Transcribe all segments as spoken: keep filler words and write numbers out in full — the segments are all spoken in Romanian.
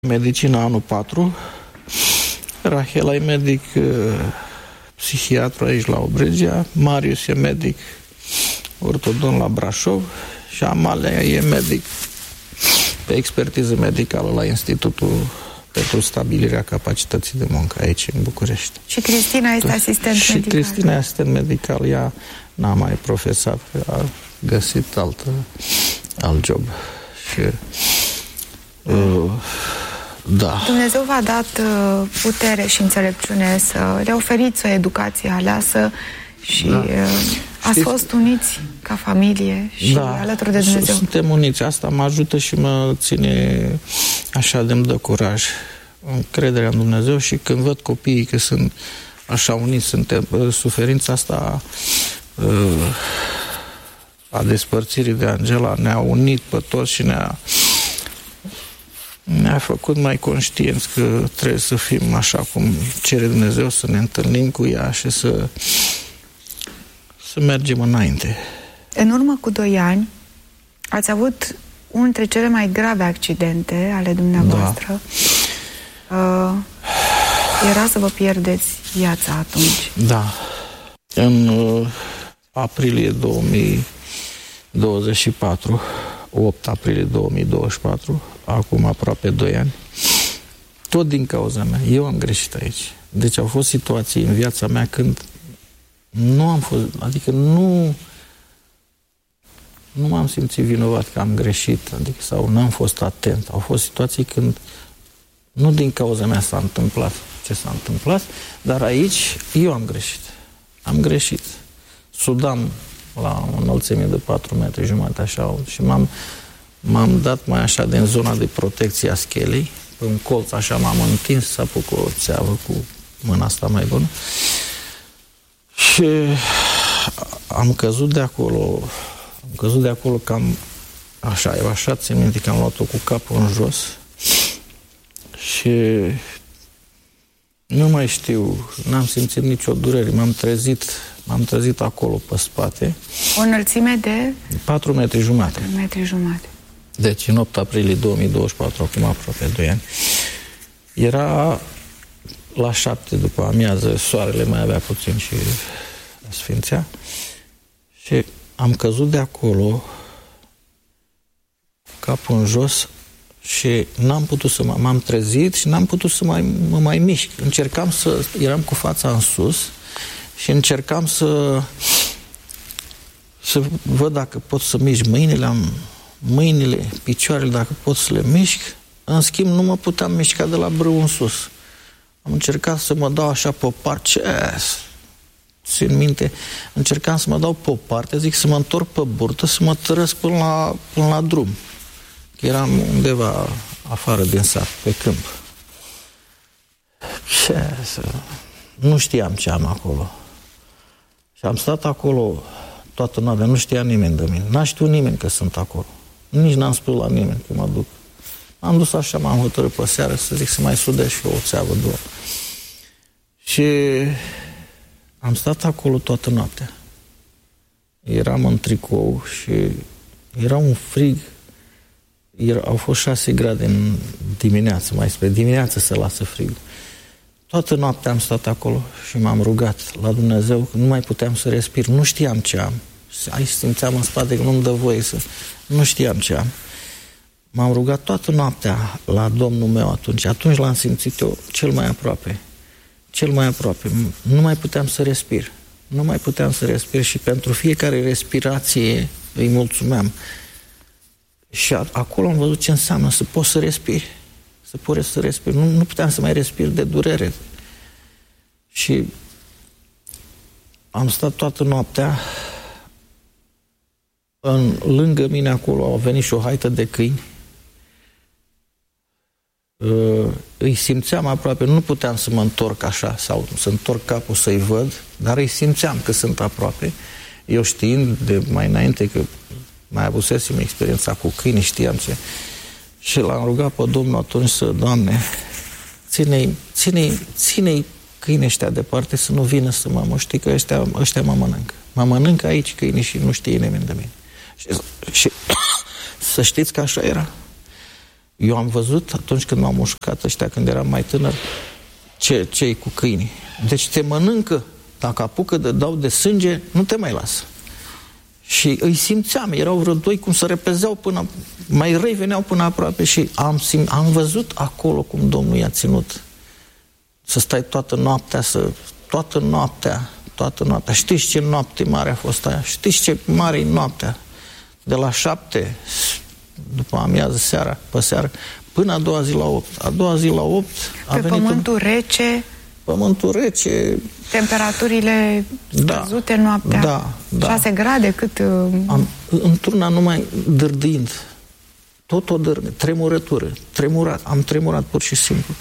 Medicina anul patru. Rahela e medic uh, psihiatru aici la Obregia, Marius e medic ortodon la Brașov și Amalia e medic pe expertiză medicală la Institutul pentru stabilirea capacității de muncă aici în București. Și Cristina este Tot, asistent și medical. Și Cristina e asistent medical, ea n-a mai profesat, a găsit altă, alt job. Și uh, da. Dumnezeu v-a dat uh, putere și înțelepciune să le oferiți o educație aleasă și da. uh, ați Știți? fost uniți ca familie și da. alături de Dumnezeu. Suntem uniți. Asta mă ajută și mă ține așa de-mi dă curaj. Încrederea în Dumnezeu și când văd copiii că sunt așa uniți, suntem, suferința asta uh, a despărțirii de Angela ne-a unit pe toți și ne-a ne-a făcut mai conștienți că trebuie să fim așa cum cere Dumnezeu, să ne întâlnim cu ea și să să mergem înainte. În urmă cu doi ani ați avut unul dintre cele mai grave accidente ale dumneavoastră. Da. Uh, era să vă pierdeți viața atunci. Da. În uh, aprilie două mii douăzeci și patru, opt aprilie două mii douăzeci și patru, acum aproape doi ani, tot din cauza mea. Eu am greșit aici. Deci au fost situații în viața mea când nu am fost, adică nu nu m-am simțit vinovat că am greșit, adică sau nu am fost atent. Au fost situații când nu din cauza mea s-a întâmplat ce s-a întâmplat, dar aici eu am greșit. Am greșit. Sudam la o înălțime de patru metri jumate așa și m-am m-am dat mai așa din zona de protecție a schelei, pe un colț așa m-am întins să apuc o țeavă cu mâna asta mai bună și am căzut de acolo am căzut de acolo cam așa, eu așa țin minte că am luat-o cu capul în jos și nu mai știu, n-am simțit nicio durere, m-am trezit m-am trezit acolo pe spate. O înălțime de? patru metri jumate. patru metri jumate. Deci în opt aprilie două mii douăzeci și patru, acum aproape doi ani, era la șapte după amiază, soarele mai avea puțin și sfințea și am căzut de acolo capul în jos și n-am putut să mă, m-am trezit și n-am putut să mai, mă mai mișc. Încercam să, eram cu fața în sus și încercam să să văd dacă pot să mișc mâinile, am mâinile, picioarele, dacă pot să le mișc. În schimb, nu mă puteam mișca de la brâu în sus. Am încercat să mă dau așa pe o parte, țin minte, încercam să mă dau pe o parte, zic să mă întorc pe burtă, să mă tărăsc până la, până la drum. Că eram undeva afară din sat, pe câmp. Ce să... Nu știam ce am acolo. Și am stat acolo toată noaptea, nu știa nimeni de mine. N-a știut nimeni că sunt acolo. Nici n-am spus la nimeni că mă duc. Am dus așa, m-am hotărât pe seară să zic să mai sudez și o țeavă, două. Și am stat acolo toată noaptea. Eram în tricou și era un frig. Era, au fost șase grade în dimineață, mai spre dimineață se lasă frig. Toată noaptea am stat acolo și m-am rugat la Dumnezeu că nu mai puteam să respir. Nu știam ce am. Aici simțeam în spate că nu-mi dă voie să... Nu știam ce am. M-am rugat toată noaptea la Domnul meu atunci. Atunci l-am simțit eu cel mai aproape. Cel mai aproape. Nu mai puteam să respir. Nu mai puteam să respir și pentru fiecare respirație îi mulțumeam. Și acolo am văzut ce înseamnă să poți să respiri. Să poți să respiri. Nu, nu puteam să mai respir de durere. Și am stat toată noaptea. În, lângă mine acolo a venit și o haită de câini. Uh, îi simțeam aproape, nu puteam să mă întorc așa sau să întorc capul să-i văd, dar îi simțeam că sunt aproape. Eu știind de mai înainte că mai avusesem experiența cu câini, știam ce. Și l-am rugat pe Domnul atunci să, Doamne, ține-i, ține-i, ține-i câinii ăștia departe să nu vină să mă muști, că ăștia, ăștia mă mănâncă. Mă mănâncă aici câinii și nu știe nimeni de mine. Și, și să știți că așa era. Eu am văzut atunci când m-am mușcat ăștia, când eram mai tânăr, ce, cei cu câinii. Deci te mănâncă, dacă apucă de dau de sânge, nu te mai lasă. Și îi simțeam, erau vreo doi cum se repezeau până, mai răi veneau până aproape și am, sim, am văzut acolo cum Domnul i-a ținut. Să stai toată noaptea, să, toată noaptea, toată noaptea. Știți ce noapte mare a fost aia? Știți ce mare e noaptea? De la șapte, după amiază, seara, pe seară, până a doua zi la opt. A doua zi la opt a Pe venit pământul un... rece, Pământul rece... Temperaturile scăzute da, noaptea. Da, da. șase grade, cât... Am, într-una numai dârdâind. Tot o dârne, tremurătură. Tremurat, am tremurat pur și simplu.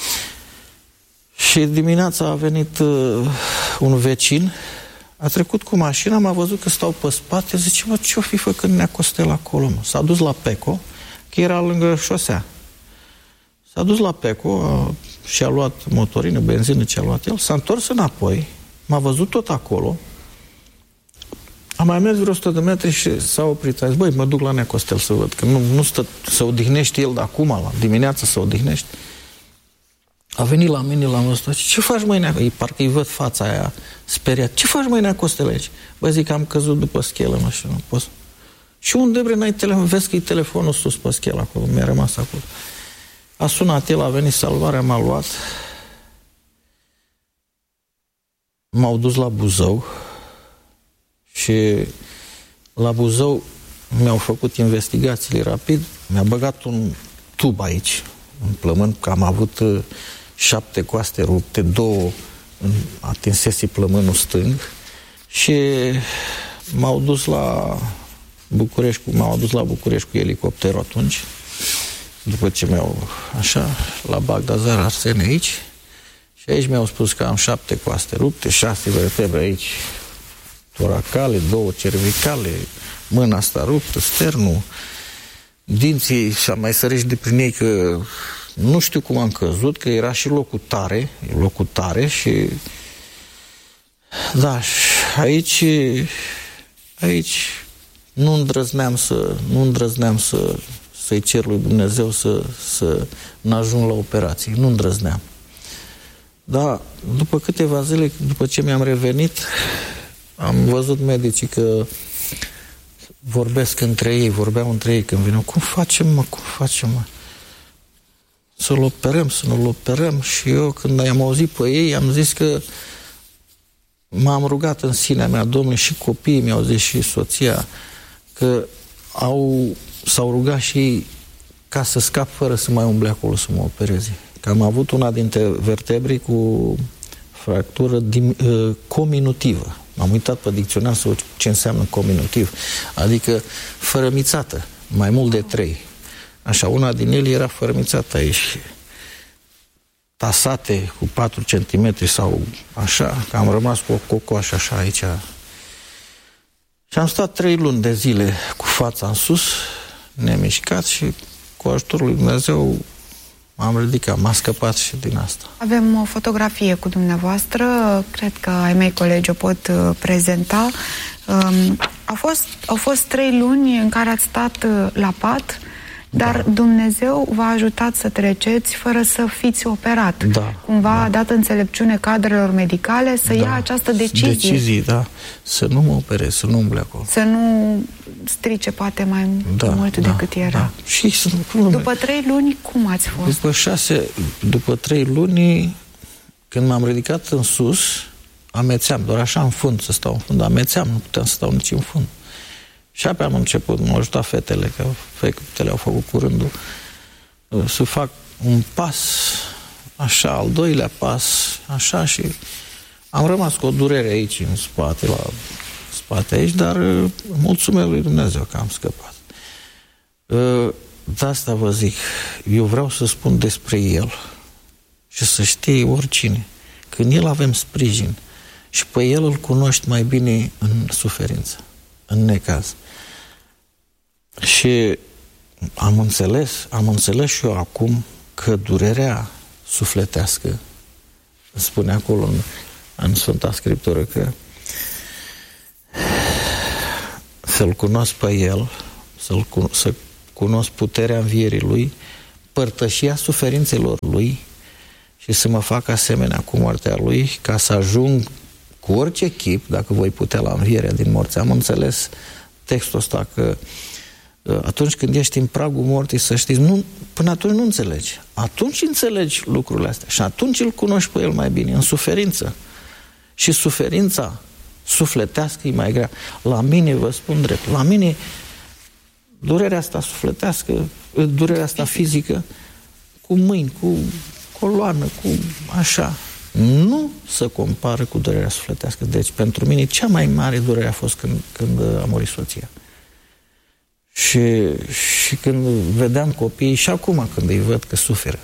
Și dimineața a venit uh, un vecin, a trecut cu mașina, m-a văzut că stau pe spate, zice, mă, ce-o fi făcând Nea Costel acolo, mă? S-a dus la Peco, că era lângă șosea. S-a dus la Peco a, și a luat motorină, benzină ce a luat el, s-a întors înapoi, m-a văzut tot acolo, am mai mers vreo o sută de metri și s-a oprit. A zis, băi, mă duc la Nea Costel să văd, că nu, nu stă să odihnește el de acum, la dimineață să odihnește. A venit la mine, l-am văzut, ce faci, măi, Nea? Parcă îi văd fața aia speriat. Ce faci, măi, Nea Costel aici? Bă, zic că am căzut după schelă, mă, și nu pot. Și unde, bre, n-ai telefon? Vezi că e telefonul sus pe schelă acolo, mi-a rămas acolo. A sunat el, a venit salvarea, m-a luat. M-au dus la Buzău și la Buzău mi-au făcut investigațiile rapid, mi-a băgat un tub aici, în plămân, că am avut uh, șapte coaste rupte, două atinsese plămânul stâng și m-au dus la București, m-au dus la București cu elicopterul atunci, după ce mi-au, așa, la Bagdazar Arsene aici, și aici mi-au spus că am șapte coaste rupte, șase vertebre aici, toracale, două cervicale, mâna asta ruptă, sternul, dinții, și am mai sărit de prin ei că nu știu cum am căzut, că era și locul tare, locul tare și da, și aici aici nu îndrăzneam să nu îndrăzneam să să-i cer lui Dumnezeu să, să n-ajung la operații, nu îndrăzneam. Dar după câteva zile, după ce mi-am revenit, am văzut medicii că vorbesc între ei, vorbeau între ei când vineau. Cum facem, mă, cum facem, mă? Să-l operăm, să nu-l operăm. Și eu, când i-am auzit pe ei, am zis că m-am rugat în sinea mea, Domnule, și copiii mi-au zis și soția, că au, s-au rugat și ei ca să scap fără să mai umble acolo să mă opereze. Că am avut una dintre vertebrii cu fractură dim, uh, cominutivă. M-am uitat pe dicționar să văd ce înseamnă cominutiv. Adică fărămițată, mai mult de trei. Așa, una din ele era fărămițată aici. Tasate cu patru centimetri sau așa, că am rămas cu o cocoașă așa aici. Și am stat trei luni de zile cu fața în sus, nemișcat, și cu ajutorul lui Dumnezeu am ridicat, m-a scăpat și din asta. Avem o fotografie cu dumneavoastră, cred că ai mei colegi o pot uh, prezenta. Um, au, fost, au fost trei luni în care ați stat uh, la pat, dar da. Dumnezeu v-a ajutat să treceți fără să fiți operat. Da, Cumva da. a dat înțelepciune cadrelor medicale să da. ia această decizie. Decizii, da. Să nu mă operez, să nu umble acolo. Să nu strice poate mai da, mult da, decât era. Da. Și să nu... După trei luni, cum ați fost? După șase, după trei luni, când m-am ridicat în sus, amețeam, doar așa în fund, să stau în fund, amețeam, nu puteam să stau nici în fund. Și apoi am început, m-au ajutat fetele, că fetele au făcut curândul, să fac un pas, așa, al doilea pas, așa, și am rămas cu o durere aici, în spate, la spate aici, dar mulțumesc lui Dumnezeu că am scăpat. De asta vă zic, eu vreau să spun despre El și să știe oricine, că în El avem sprijin și pe El îl cunoști mai bine în suferință, în necaz. Și am înțeles, am înțeles și eu acum că durerea sufletească, spune acolo în, în Sfânta Scriptură, că să-L cunosc pe El, să-L, să cunosc puterea învierii Lui, părtășia suferințelor lui și să mă fac asemenea cu moartea lui, ca să ajung cu orice chip, dacă voi putea, la învierea din morți. Am înțeles textul ăsta, că atunci când ești în pragul morții, să știți, nu, până atunci nu înțelegi. Atunci înțelegi lucrurile astea și atunci îl cunoști pe el mai bine, în suferință. Și suferința sufletească e mai grea. La mine, vă spun drept, la mine durerea asta sufletească, durerea asta fizică, cu mâini, cu coloană, cu așa, nu se compară cu durerea sufletească. Deci, pentru mine, cea mai mare durere a fost când, când a murit soția. Și, și când vedeam copiii, și acum când îi văd că suferă.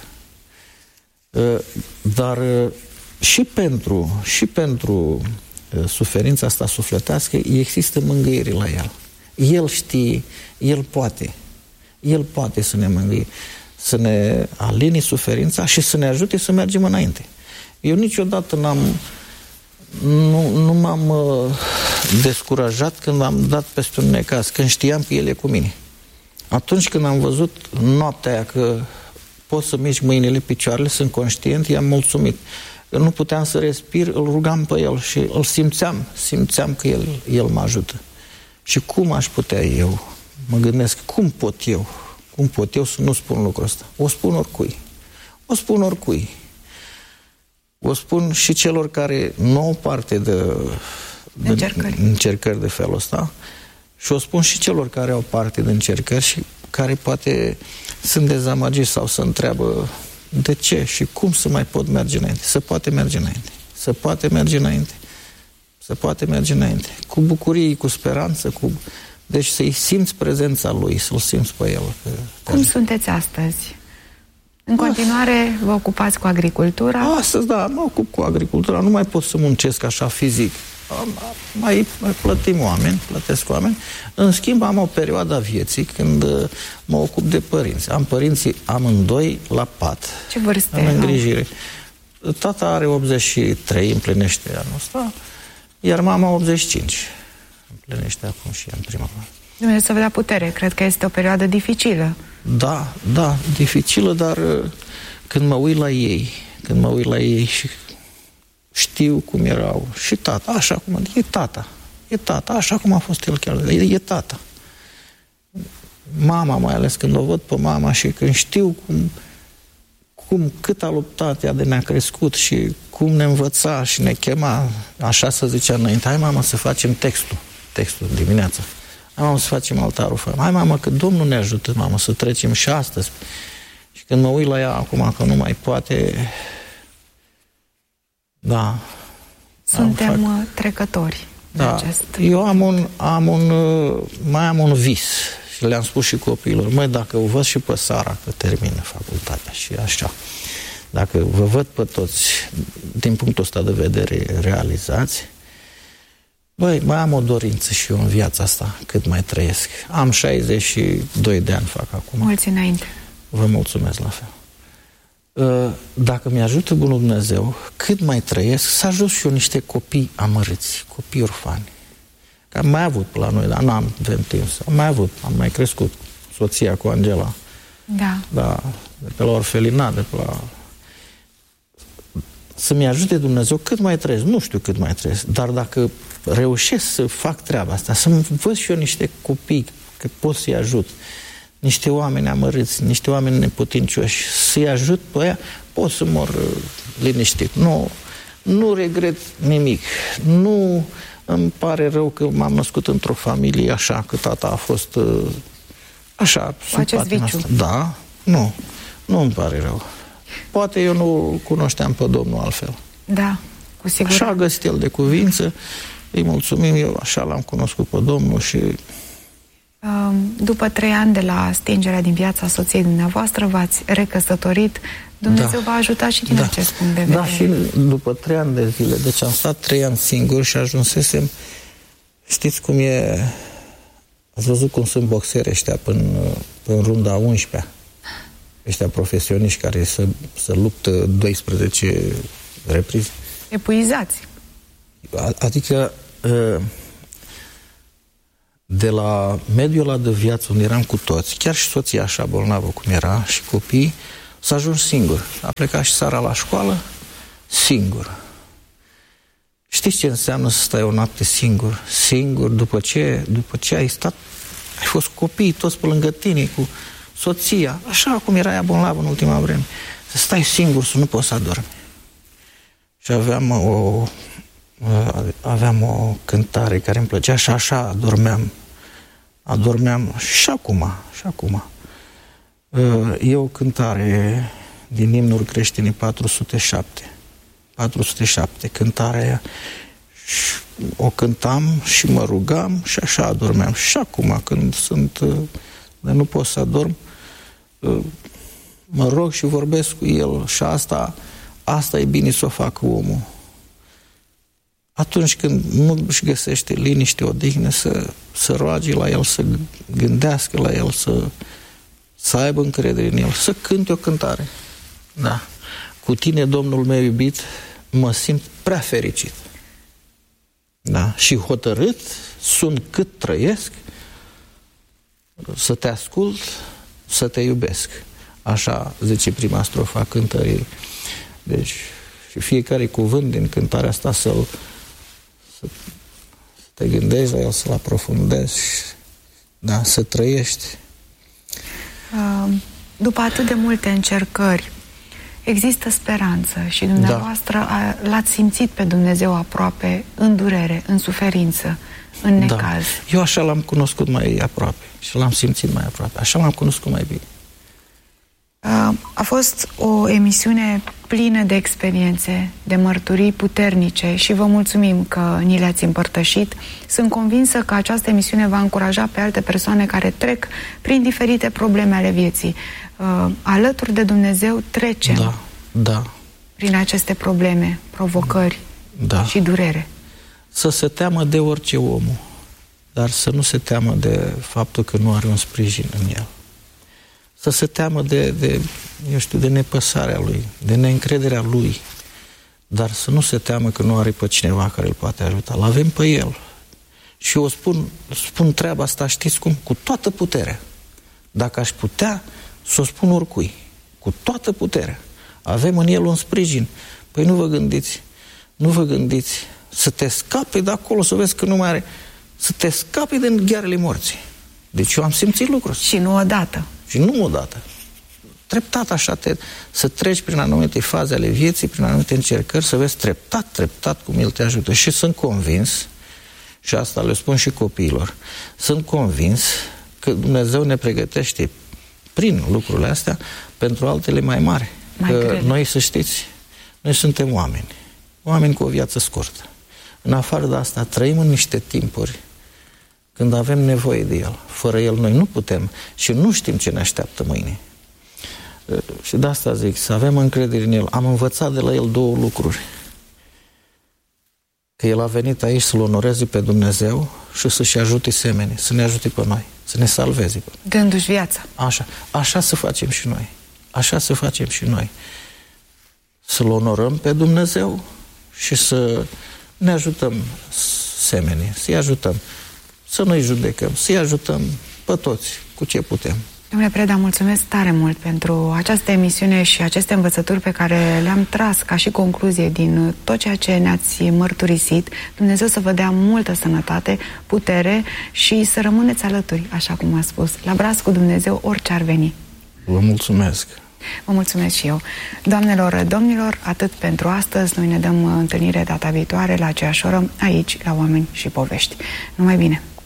Dar și pentru, și pentru suferința asta sufletească există mângâiere la el. El știe, el poate. El poate să ne mângâie, să ne alinee suferința și să ne ajute să mergem înainte. Eu niciodată n-am nu, nu m-am uh, descurajat când am dat peste un necaz, când știam că el e cu mine. Atunci când am văzut noaptea aia că pot să mișc mâinile, picioarele, sunt conștient, i-am mulțumit. Că nu puteam să respir, îl rugam pe el și îl simțeam, simțeam că el, el mă ajută. Și cum aș putea eu? Mă gândesc, cum pot eu? Cum pot eu să nu spun lucrul ăsta? O spun oricui. O spun oricui. O spun și celor care nu au parte de, de încercări. încercări de felul ăsta și o spun și celor care au parte de încercări și care poate sunt dezamăgiți sau se întreabă de ce și cum să mai pot merge înainte. Se poate merge înainte. Se poate merge înainte. Se poate merge înainte. Cu bucurie, cu speranță, cu... Deci să-i simți prezența lui, să-l simți pe el. Că... Cum sunteți astăzi? În continuare vă ocupați cu agricultura? Astăzi, da, mă ocup cu agricultura. Nu mai pot să muncesc așa fizic. Mai, mai plătim oameni, plătesc oameni. În schimb, am o perioadă a vieții când mă ocup de părinți. Am părinții amândoi la pat. Ce vârste? În îngrijire. Au? Tata are optzeci și trei, împlinește anul ăsta, iar mama optzeci și cinci. Împlinește acum și în primăvară. Dumnezeu să vă dea putere. Cred că este o perioadă dificilă. Da, da, dificilă, dar când mă uit la ei, când mă uit la ei și știu cum erau, și tata, așa cum, e tata, e tata, așa cum a fost el chiar, e, e tata. Mama, mai ales când o văd pe mama și când știu cum, cum cât a luptat ea de ne-a crescut și cum ne învăța și ne chema, așa să zicea înainte, hai mama să facem textul, textul dimineața. Hai, mamă, să facem altarul. Hai, mamă, că Domnul ne ajută, mamă, să trecem și astăzi. Și când mă uit la ea acum, că nu mai poate... Da. Suntem fac... trecători. Da. Acest... Eu am un, am un... Mai am un vis. Și le-am spus și copiilor. Măi, dacă o văd și pe Sara, că termină facultatea și așa. Dacă vă văd pe toți, din punctul ăsta de vedere, realizați, băi, mai am o dorință și eu în viața asta, cât mai trăiesc. Am șaizeci și doi de ani, fac acum. Mulți înainte. Vă mulțumesc la fel. Dacă mi-ajută Bunul Dumnezeu, cât mai trăiesc, să ajut și eu niște copii amărâți, copii orfani. Că am mai avut pe la noi, dar n-am avem timp. Am mai avut, am mai crescut soția cu Angela. Da. Da, de pe la orfelinat, de pe la... Să-mi ajute Dumnezeu cât mai trăiesc. Nu știu cât mai trăiesc, dar dacă reușesc să fac treaba asta, să-mi văd și eu niște copii, că pot să-i ajut, niște oameni amărâți, niște oameni neputincioși, să-i ajut pe aia, pot să mor liniștit. Nu, nu regret nimic. Nu îmi pare rău că m-am născut într-o familie așa, că tata a fost așa, simpatic. Da, nu, nu îmi pare rău. Poate eu nu cunoșteam pe Domnul altfel. Da, cu siguranță. Așa a găsit el de cuvință, îi mulțumim, eu așa l-am cunoscut pe Domnul și... După trei ani de la stingerea din viața soției dumneavoastră, v-ați recăsătorit. Dumnezeu da. v-a ajutat și din da. acest punct de vedere. Da, și după trei ani de zile, deci am stat trei ani singur și ajunsesem, știți cum e, ați văzut cum sunt boxeri ăștia până, până în runda a unsprezecea, ăștia profesioniști care să, să luptă doisprezece reprize. Epuizați. Adică de la mediul ăla de viață unde eram cu toți, chiar și soția așa bolnavă cum era și copii, s-a ajuns singur. A plecat și Sara la școală, singur. Știți ce înseamnă să stai o noapte singur? Singur, după ce, după ce ai stat, ai fost copii toți pe lângă tine, cu soția, așa cum era ea bolnavă în ultima vreme. Să stai singur, să nu poți să adormi. Și aveam o, aveam o cântare care îmi plăcea și așa adormeam. Adormeam și acum, și acum. E o cântare din imnul creștinii patru sute șapte. patru sute șapte, cântarea aia. Și o cântam și mă rugam și așa adormeam. Și acum, când sunt, de nu pot să adorm, mă rog și vorbesc cu el și asta, asta e bine să o facă omul. Atunci când nu își găsește liniște, odihnă, să, să roage la el, să gândească la el, să, să aibă încredere în el, să cânte o cântare. Da. Cu tine, Domnul meu iubit, mă simt prea fericit. Da. Și hotărât sunt cât trăiesc să te ascult, să te iubesc. Așa zice prima strofa cântării. Deci, și fiecare cuvânt din cântarea asta să-l să, să te gândești la el, să-l aprofundezi, da, să trăiești. După atât de multe încercări, există speranță și dumneavoastră da. L-ați simțit pe Dumnezeu aproape în durere, în suferință, în necaz. Da. Eu așa l-am cunoscut mai aproape și l-am simțit mai aproape. Așa l-am cunoscut mai bine. A fost o emisiune plină de experiențe, de mărturii puternice și vă mulțumim că ni le-ați împărtășit. Sunt convinsă că această emisiune va încuraja pe alte persoane care trec prin diferite probleme ale vieții. Alături de Dumnezeu trecem da, da. prin aceste probleme, provocări da. și durere. Să se teamă de orice omul, dar să nu se teamă de faptul că nu are un sprijin în el. Să se teamă de, de, eu știu, de nepăsarea lui, de neîncrederea lui, dar să nu se teamă că nu are pe cineva care îl poate ajuta. L-avem pe el. Și eu spun, spun treaba asta, știți cum? Cu toată puterea. Dacă aș putea, să o spun oricui. Cu toată puterea. Avem în el un sprijin. Păi nu vă gândiți, nu vă gândiți să te scape de acolo, să vezi că nu mai are, să te scape din ghearele morții. Deci eu am simțit lucruri. Și nu odată. Și nu odată. Treptat așa, te, să treci prin anumite faze ale vieții, prin anumite încercări, să vezi treptat, treptat cum El te ajută. Și sunt convins, și asta le spun și copiilor, sunt convins că Dumnezeu ne pregătește prin lucrurile astea pentru altele mai mari. Mai că grele. Noi, să știți, noi suntem oameni. Oameni cu o viață scurtă. În afară de asta, trăim în niște timpuri când avem nevoie de El. Fără El noi nu putem și nu știm ce ne așteaptă mâine. Și de asta zic, să avem încredere în El. Am învățat de la El două lucruri. Că El a venit aici să-L onoreze pe Dumnezeu și să-și ajute semenii, să ne ajute pe noi, să ne salveze. Dându-și viața. Așa. Așa să facem și noi. Așa să facem și noi. Să-L onorăm pe Dumnezeu și să ne ajutăm semenii, să-i ajutăm. Să nu-i judecăm, să-i ajutăm pe toți cu ce putem. Domnule Preda, mulțumesc tare mult pentru această emisiune și aceste învățături pe care le-am tras ca și concluzie din tot ceea ce ne-ați mărturisit. Dumnezeu să vă dea multă sănătate, putere și să rămâneți alături, așa cum a spus, la braț cu Dumnezeu orice ar veni. Vă mulțumesc! Vă mulțumesc și eu. Doamnelor, domnilor, atât pentru astăzi. Noi ne dăm întâlnire data viitoare la aceeași oră, aici, la Oameni și Povești. Numai bine!